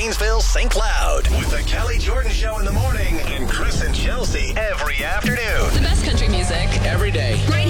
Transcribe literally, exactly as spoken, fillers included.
Janesville, Saint Cloud. With the Kelly Jordan Show in the morning and Chris and Chelsea every afternoon. The best country music. Every day. Right